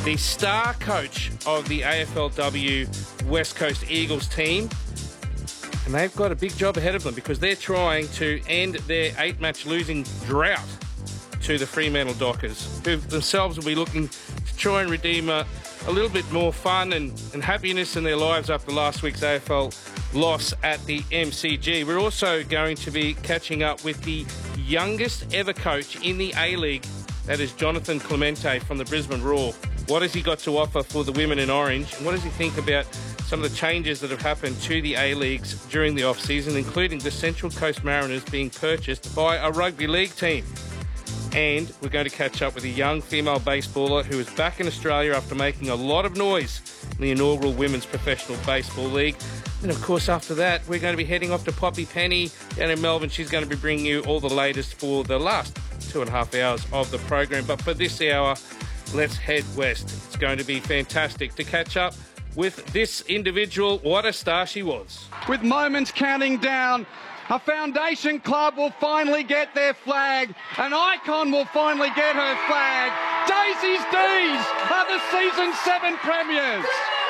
the star coach of the AFLW West Coast Eagles team. And they've got a big job ahead of them because they're trying to end their 8-match losing drought to the Fremantle Dockers, who themselves will be looking to try and redeem a little bit more fun and happiness in their lives after last week's AFL loss at the MCG. We're also going to be catching up with the youngest ever coach in the A-League. That is Jonathan Clemente from the Brisbane Roar. What has he got to offer for the women in orange? And what does he think about some of the changes that have happened to the A-Leagues during the off-season, including the Central Coast Mariners being purchased by a rugby league team? And we're going to catch up with a young female baseballer who is back in Australia after making a lot of noise in the inaugural Women's Professional Baseball League. And of course, after that, we're going to be heading off to Poppy Penny down in Melbourne. She's going to be bringing you all the latest for the last 2.5 hours of the program. But for this hour, let's head west. It's going to be fantastic to catch up with this individual. What a star she was. With moments counting down, a foundation club will finally get their flag. An icon will finally get her flag. Daisy's D's are the Season 7 premiers.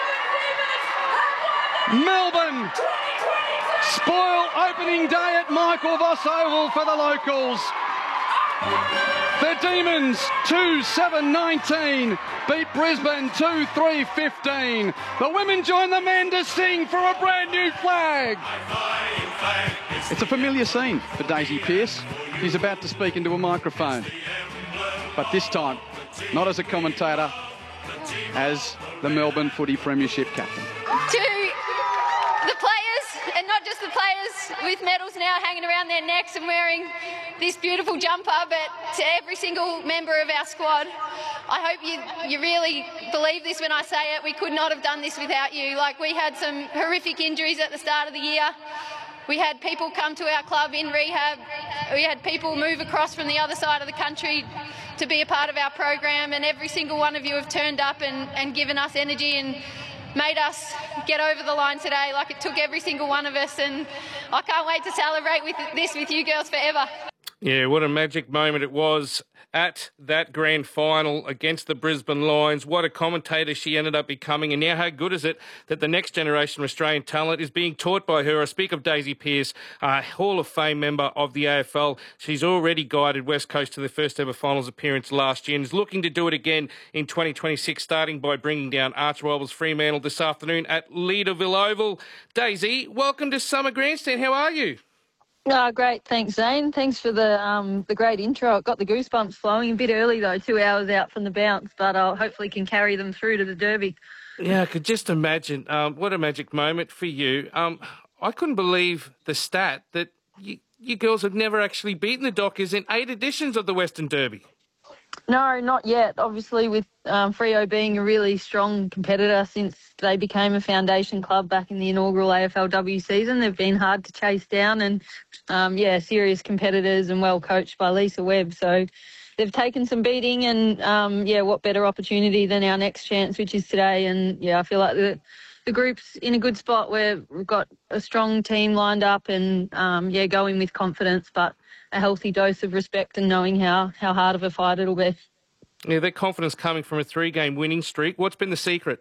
Melbourne spoil opening day at Michael Voss Oval for the locals. The Demons 2-7-19 beat Brisbane 2-3-15. The women join the men to sing for a brand new flag. It's a familiar scene for Daisy Pearce. She's about to speak into a microphone, but this time not as a commentator, as the Melbourne Footy Premiership captain. To the players, and not just the players with medals now hanging around their necks and wearing this beautiful jumper, but to every single member of our squad, I hope you really believe this when I say it. We could not have done this without you. Like, we had some horrific injuries at the start of the year. We had people come to our club in rehab. We had people move across from the other side of the country to be a part of our program, and every single one of you have turned up and given us energy and made us get over the line today. Like, it took every single one of us, and I can't wait to celebrate with you girls forever. Yeah, what a magic moment it was at that grand final against the Brisbane Lions. What a commentator she ended up becoming. And now how good is it that the next generation of Australian talent is being taught by her? I speak of Daisy Pearce, a Hall of Fame member of the AFL. She's already guided West Coast to their first ever finals appearance last year and is looking to do it again in 2026, starting by bringing down arch rivals Fremantle this afternoon at Leederville Oval. Daisy, welcome to Summer Grandstand. How are you? Oh, great. Thanks, Zane. Thanks for the great intro. It got the goosebumps flowing a bit early, though, 2 hours out from the bounce, but I hopefully can carry them through to the Derby. Yeah, I could just imagine. What a magic moment for you. I couldn't believe the stat that you girls have never actually beaten the Dockers in 8 editions of the Western Derby. No, not yet. Obviously, with Freo being a really strong competitor since they became a foundation club back in the inaugural AFLW season, they've been hard to chase down and, serious competitors and well coached by Lisa Webb. So they've taken some beating and, what better opportunity than our next chance, which is today. And, I feel like the group's in a good spot where we've got a strong team lined up and, going with confidence, but a healthy dose of respect and knowing how hard of a fight it'll be. Yeah, that confidence coming from a 3-game winning streak. What's been the secret?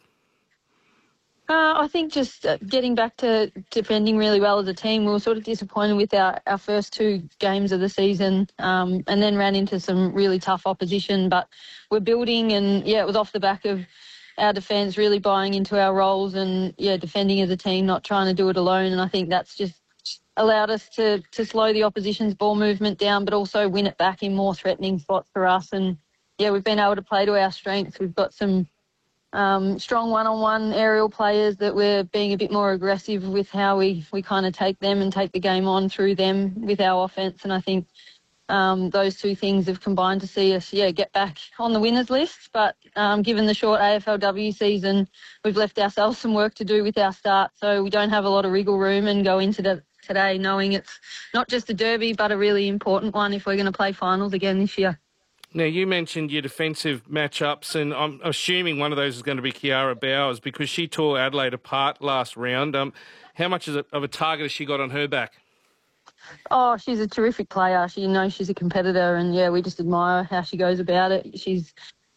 I think just getting back to defending really well as a team. We were sort of disappointed with our first 2 games of the season and then ran into some really tough opposition. But we're building and, it was off the back of our defence really buying into our roles and, defending as a team, not trying to do it alone. And I think that's just allowed us to slow the opposition's ball movement down, but also win it back in more threatening spots for us. And, we've been able to play to our strengths. We've got some strong one-on-one aerial players that we're being a bit more aggressive with how we kind of take them and take the game on through them with our offence. And I think those 2 things have combined to see us, get back on the winners list. But given the short AFLW season, we've left ourselves some work to do with our start. So we don't have a lot of wriggle room and go into today knowing it's not just a derby, but a really important one if we're going to play finals again this year. Now, you mentioned your defensive matchups, and I'm assuming one of those is going to be Kiara Bowers because she tore Adelaide apart last round. How much of a target has she got on her back? Oh, she's a terrific player. She's a competitor, and we just admire how she goes about it. She's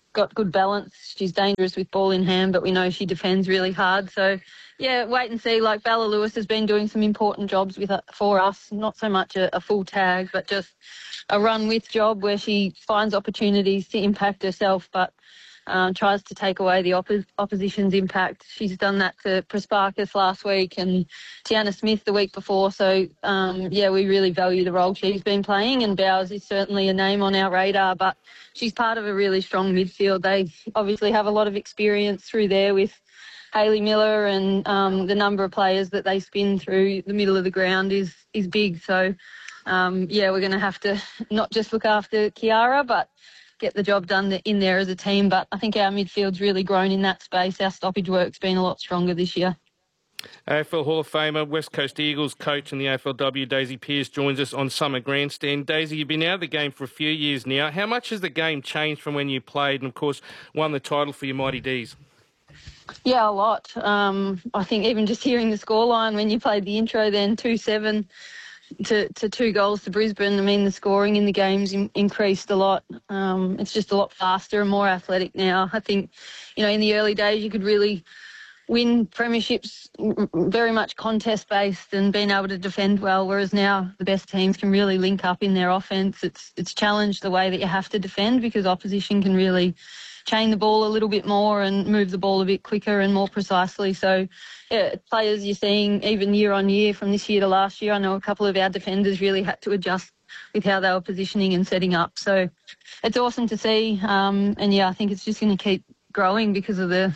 got good balance. She's dangerous with ball in hand, but we know she defends really hard. So, yeah, wait and see. Like, Bella Lewis has been doing some important jobs for us, not so much a full tag, but just a run-with job where she finds opportunities to impact herself, but tries to take away the opposition's impact. She's done that to Prasparkas last week and Tiana Smith the week before. So, yeah, we really value the role she's been playing, and Bowers is certainly a name on our radar, but she's part of a really strong midfield. They obviously have a lot of experience through there with Hayley Miller, and the number of players that they spin through the middle of the ground is big. So, yeah, we're going to have to not just look after Kiara, but get the job done in there as a team. But I think our midfield's really grown in that space. Our stoppage work's been a lot stronger this year. AFL Hall of Famer, West Coast Eagles coach in the AFLW, Daisy Pearce, joins us on Summer Grandstand. Daisy, you've been out of the game for a few years now. How much has the game changed from when you played and, of course, won the title for your Mighty D's? Yeah, a lot. I think even just hearing the scoreline when you played the intro then, 2-7 to 2 goals to Brisbane, I mean, the scoring in the game's increased a lot. It's just a lot faster and more athletic now. I think, you know, in the early days you could really win premierships very much contest-based and being able to defend well, whereas now the best teams can really link up in their offence. It's challenged the way that you have to defend because opposition can really chain the ball a little bit more and move the ball a bit quicker and more precisely. So, yeah, players you're seeing even year on year from this year to last year, I know a couple of our defenders really had to adjust with how they were positioning and setting up. So it's awesome to see. And, yeah, I think it's just going to keep growing because of the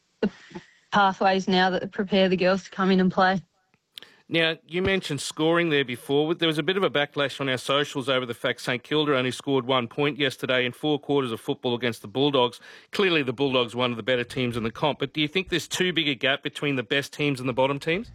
pathways now that prepare the girls to come in and play. Now, you mentioned scoring there before. There was a bit of a backlash on our socials over the fact St Kilda only scored 1 point yesterday in 4 quarters of football against the Bulldogs. Clearly, the Bulldogs are one of the better teams in the comp, but do you think there's too big a gap between the best teams and the bottom teams?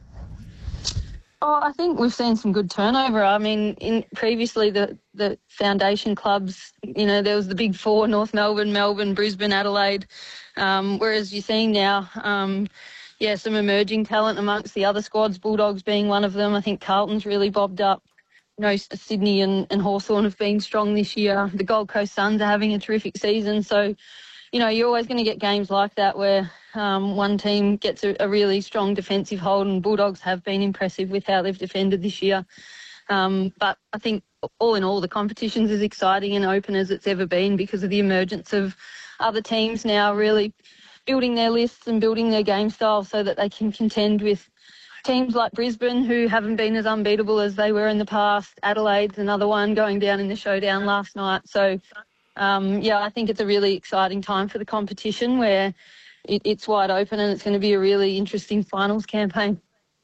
Oh, I think we've seen some good turnover. I mean, previously the foundation clubs, you know, there was the big 4, North Melbourne, Melbourne, Brisbane, Adelaide, whereas you're seeing now, yeah, some emerging talent amongst the other squads, Bulldogs being one of them. I think Carlton's really bobbed up. You know, Sydney and Hawthorn have been strong this year. The Gold Coast Suns are having a terrific season. So, you know, you're always going to get games like that where one team gets a really strong defensive hold, and Bulldogs have been impressive with how they've defended this year. But I think all in all, the competition's as exciting and open as it's ever been because of the emergence of other teams now really building their lists and building their game style so that they can contend with teams like Brisbane, who haven't been as unbeatable as they were in the past. Adelaide's another one going down in the showdown last night. So, yeah, I think it's a really exciting time for the competition where it's wide open and it's going to be a really interesting finals campaign.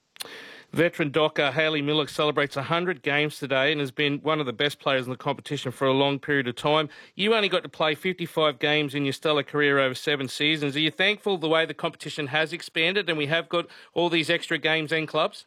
Veteran docker Hayley Miller celebrates 100 games today and has been one of the best players in the competition for a long period of time. You only got to play 55 games in your stellar career over 7 seasons. Are you thankful the way the competition has expanded and we have got all these extra games and clubs?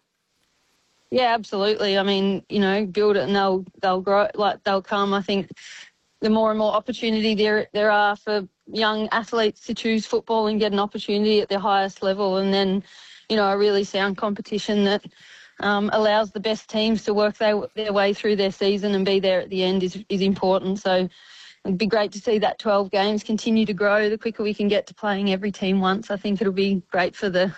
Yeah, absolutely. I mean, you know, build it and they'll grow, like they'll come. I think the more and more opportunity there are for young athletes to choose football and get an opportunity at their highest level, and then, you know, a really sound competition that allows the best teams to work their way through their season and be there at the end is important. So it'd be great to see that 12 games continue to grow. The quicker we can get to playing every team once, I think it'll be great for the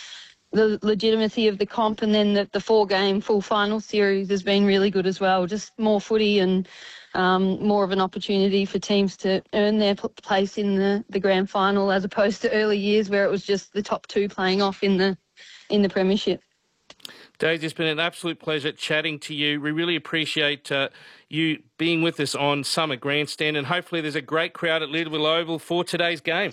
legitimacy of the comp. And then the 4-game full final series has been really good as well. Just more footy and more of an opportunity for teams to earn their place in the grand final, as opposed to early years where it was just the top 2 playing off in the premiership. Daisy, it's been an absolute pleasure chatting to you. We really appreciate you being with us on Summer Grandstand, and hopefully there's a great crowd at Leederville Oval for today's game.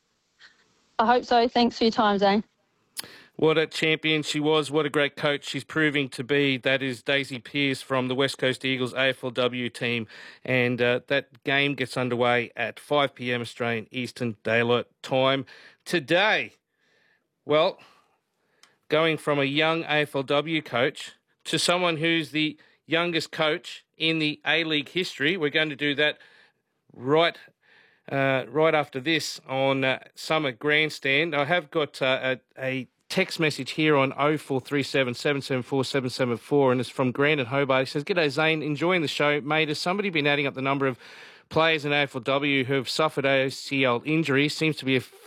I hope so. Thanks for your time, Zane. What a champion she was. What a great coach she's proving to be. That is Daisy Pearce from the West Coast Eagles AFLW team. And that game gets underway at 5 p.m. Australian Eastern Daylight Time today. Well, going from a young AFLW coach to someone who's the youngest coach in the A-League history, we're going to do that right after this on Summer Grandstand. I have got a text message here on 0437 774 774, and it's from Grant at Hobart. He says, "G'day Zane, enjoying the show, mate. Has somebody been adding up the number of players in AFLW who have suffered ACL injuries seems to be a